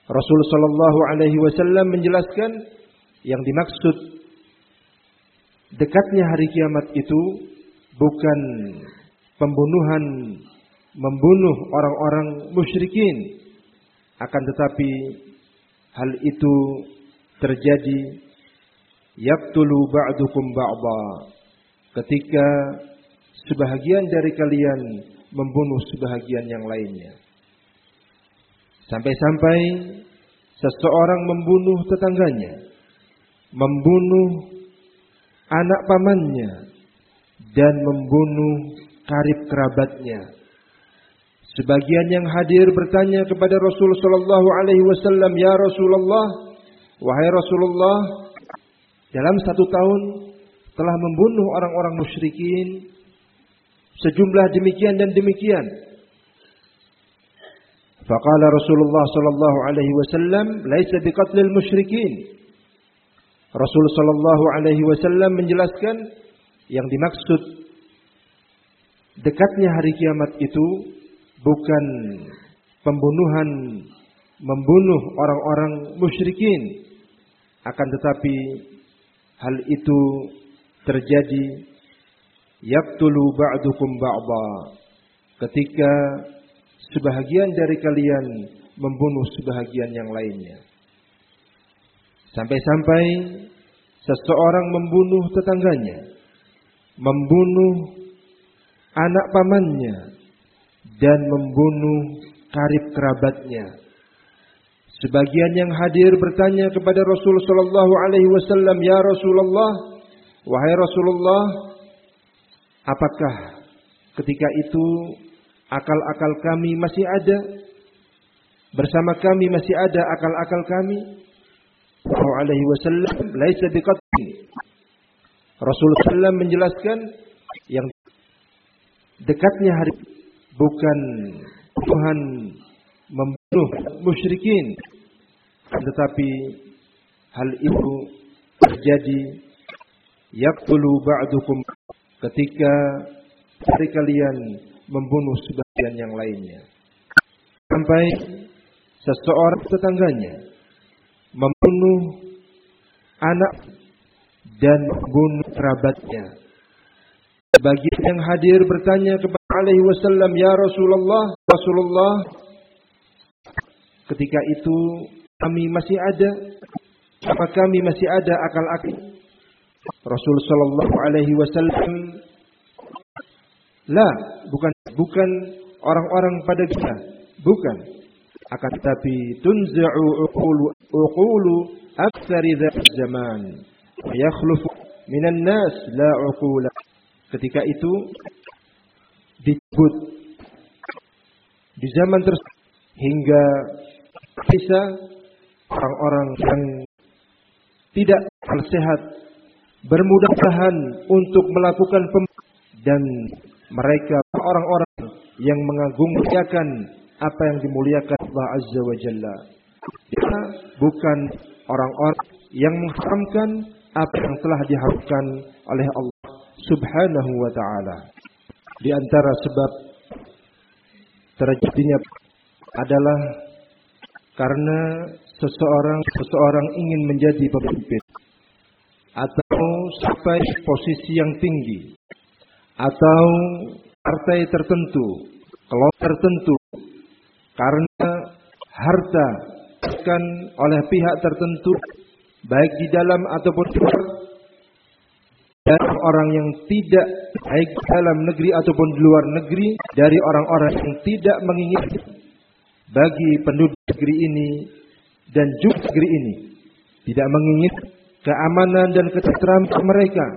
Rasul sallallahu alaihi wasallam menjelaskan yang dimaksud dekatnya hari kiamat itu bukan pembunuhan, membunuh orang-orang musyrikin, akan tetapi hal itu terjadi yaqtulu ba'dukum ba'dha, ketika sebahagian dari kalian membunuh sebahagian yang lainnya. Sampai-sampai seseorang membunuh tetangganya, membunuh anak pamannya, dan membunuh karib kerabatnya. Sebagian yang hadir bertanya kepada Rasul sallallahu alaihi wasallam, "Ya Rasulullah, wahai Rasulullah, dalam 1 tahun telah membunuh orang-orang musyrikin sejumlah demikian dan demikian." Faqala Rasulullah sallallahu alaihi wasallam, "Laisa biqatlil musyrikin." Rasul sallallahu alaihi wasallam menjelaskan yang dimaksud dekatnya hari kiamat itu bukan pembunuhan, membunuh orang-orang musyrikin, akan tetapi hal itu terjadi yaqtulu ba'dukum ba'dha, ketika sebahagian dari kalian membunuh sebahagian yang lainnya. Sampai-sampai seseorang membunuh tetangganya, membunuh anak pamannya, dan membunuh karib kerabatnya. Sebagian yang hadir bertanya kepada Rasul sallallahu alaihi wasallam, "Ya Rasulullah, wahai Rasulullah, apakah ketika itu akal-akal kami masih ada? Bersama kami masih ada akal-akal kami?" Sallallahu alaihi wasallam, "Laisa biqatl." Rasulullah sallallahu menjelaskan yang dekatnya hari bukan Tuhan membunuh musyrikin, tetapi hal itu terjadi yaqtulu ba'dukum, ketika dari kalian membunuh sebagian yang lainnya. Sampai seseorang tetangganya membunuh anak dan membunuh kerabatnya. Sebagian yang hadir bertanya kepada alaihi wasallam, "Ya Rasulullah, Rasulullah, ketika itu kami masih ada? Apa kami masih ada akal-akal?" Rasul sallallahu alaihi wasallam, "La, bukan orang-orang pada kita, bukan. Akan tetapi tunza'u uqulu aktsari zaman, yakhlufu minan nas la uqula." Ketika itu dicabut di zaman tersebut hingga bisa orang-orang yang tidak sehat bermudah-mudahan untuk melakukan dan mereka orang-orang yang mengagungkan apa yang dimuliakan Allah Azza wa Jalla. Dia bukan orang-orang yang mengharamkan apa yang telah diharamkan oleh Allah Subhanahu wa ta'ala. Di antara sebab terjadinya adalah karena seseorang ingin menjadi pemimpin atau sampai posisi yang tinggi atau partai tertentu, kelompok tertentu, karena harta diberikan oleh pihak tertentu baik di dalam ataupun di luar, dan orang yang tidak baik dalam negeri ataupun di luar negeri, dari orang-orang yang tidak menginginkan bagi penduduk negeri ini dan juga negeri ini, tidak menginginkan keamanan dan kesejahteraan mereka.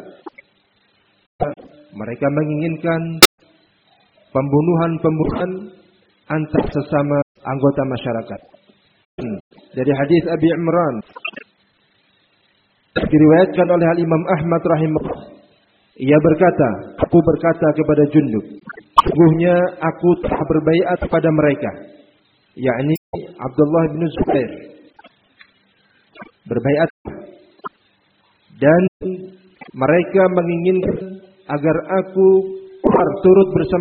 Mereka menginginkan pembunuhan antar sesama anggota masyarakat. Dari hadis Abi Imran diriwayatkan oleh Imam Ahmad rahimahullah, ia berkata, "Aku berkata kepada Jundub, sungguhnya aku telah berbaiat kepada mereka," yakni Abdullah bin Zubair, berbaiat, dan mereka menginginkan agar aku turut bersama